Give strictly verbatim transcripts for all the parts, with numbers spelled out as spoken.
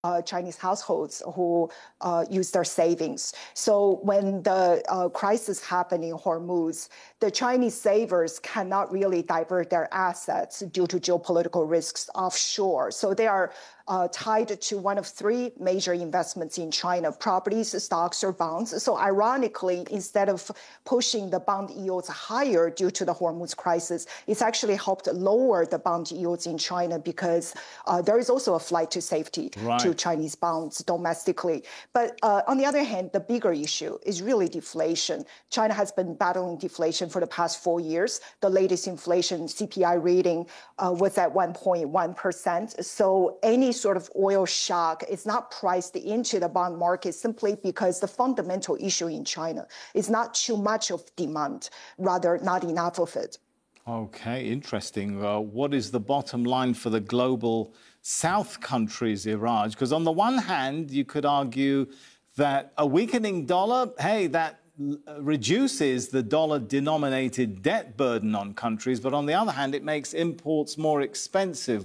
Uh, Chinese households who uh, use their savings. So when the uh, crisis happened in Hormuz, the Chinese savers cannot really divert their assets due to geopolitical risks offshore. So they are uh, tied to one of three major investments in China: properties, stocks, or bonds. So ironically, instead of pushing the bond yields higher due to the Hormuz crisis, it's actually helped lower the bond yields in China because uh, there is also a flight to safety Right. to Chinese bonds domestically. But uh, on the other hand, the bigger issue is really deflation. China has been battling deflation for the past four years. The latest inflation C P I reading uh, was at one point one percent. So any sort of oil shock is not priced into the bond market simply because the fundamental issue in China is not too much of demand, rather not enough of it. Okay, interesting. Uh, what is the bottom line for the global South countries, Iraj? Because on the one hand, you could argue that a weakening dollar, hey, that reduces the dollar-denominated debt burden on countries, but on the other hand, it makes imports more expensive.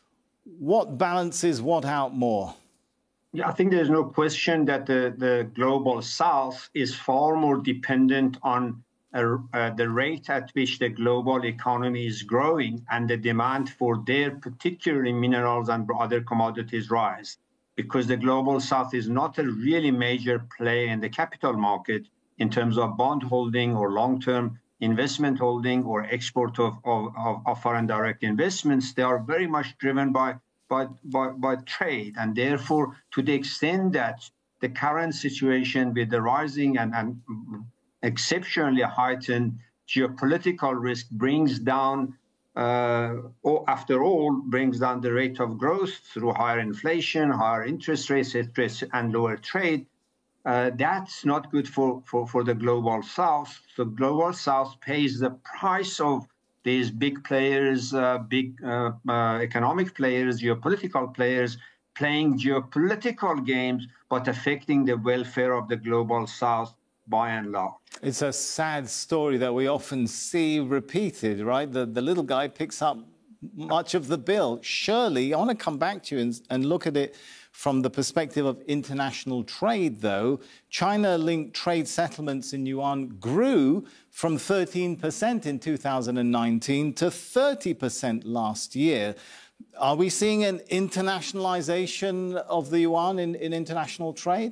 What balances what out more? Yeah, I think there's no question that the, the global South is far more dependent on uh, uh, the rate at which the global economy is growing and the demand for their particularly minerals and other commodities rise. Because the global South is not a really major play in the capital market in terms of bond holding or long-term investment holding or export of, of, of foreign direct investments. They are very much driven by By, by, by trade. And therefore, to the extent that the current situation with the rising and, and exceptionally heightened geopolitical risk brings down, uh, or after all, brings down the rate of growth through higher inflation, higher interest rates, and lower trade, uh, that's not good for, for, for the global South. So global South pays the price of these big players, uh, big uh, uh, economic players, geopolitical players, playing geopolitical games, but affecting the welfare of the global South by and large. It's a sad story that we often see repeated, right? The, the little guy picks up much of the bill. Surely, I want to come back to you and, and look at it from the perspective of international trade, though. China-linked trade settlements in yuan grew from thirteen percent in two thousand nineteen to thirty percent last year. Are we seeing an internationalization of the yuan in, in international trade?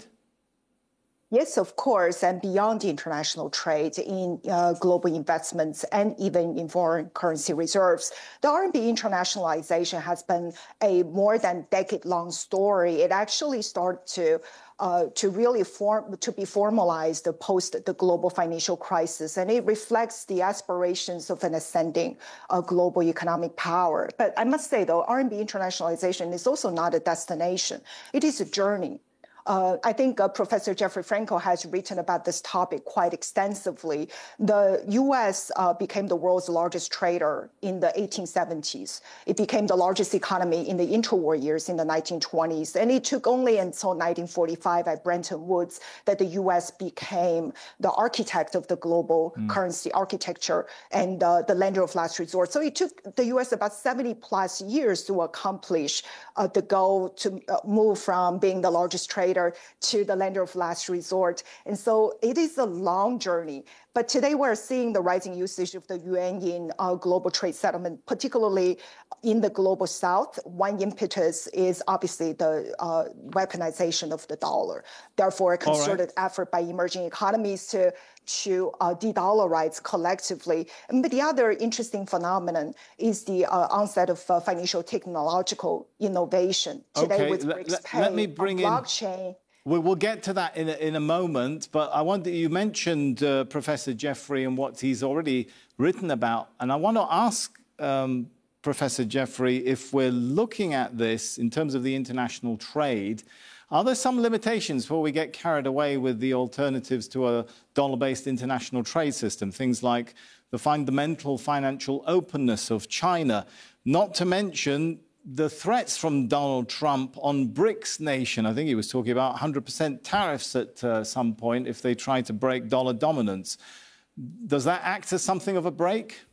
Yes, of course, and beyond international trade, in uh, global investments and even in foreign currency reserves. The R M B internationalization has been a more than decade-long story. It actually started to uh, to really form to be formalized post the global financial crisis, and it reflects the aspirations of an ascending uh, global economic power. But I must say, though, R M B internationalization is also not a destination; it is a journey. Uh, I think uh, Professor Jeffrey Frankel has written about this topic quite extensively. The U S uh, became the world's largest trader in the eighteen seventies. It became the largest economy in the interwar years in the nineteen twenties. And it took only until nineteen forty-five at Bretton Woods that the U S became the architect of the global mm. currency architecture and uh, the lender of last resort. So it took the U S about seventy plus years to accomplish uh, the goal to uh, move from being the largest trader to the lender of last resort. And so it is a long journey. But today we're seeing the rising usage of the yuan in uh, global trade settlement, particularly in the global South. One impetus is obviously the uh, weaponization of the dollar. Therefore, a concerted right. effort by emerging economies to, to uh, de-dollarize collectively. But the other interesting phenomenon is the uh, onset of uh, financial technological innovation. Today okay. with Let, BRICS let, Pay, let me bring blockchain. In... We'll get to that in a, in a moment, but I want you mentioned uh, Professor Jeffrey and what he's already written about, and I want to ask um, Professor Jeffrey if we're looking at this in terms of the international trade. Are there some limitations before we get carried away with the alternatives to a dollar-based international trade system? Things like the fundamental financial openness of China, not to mention the threats from Donald Trump on BRICS nation. I think he was talking about one hundred percent tariffs at uh, some point if they try to break dollar dominance. Does that act as something of a break?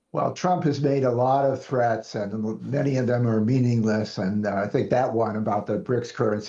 Well, Trump has made a lot of threats, and many of them are meaningless. And uh, I think that one about the BRICS currency